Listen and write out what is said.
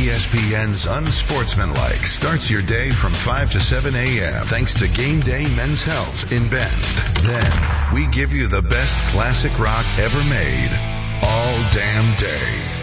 ESPN's Unsportsmanlike starts your day from 5 to 7 a.m. thanks to Game Day Men's Health in Bend. Then, we give you the best classic rock ever made all damn day.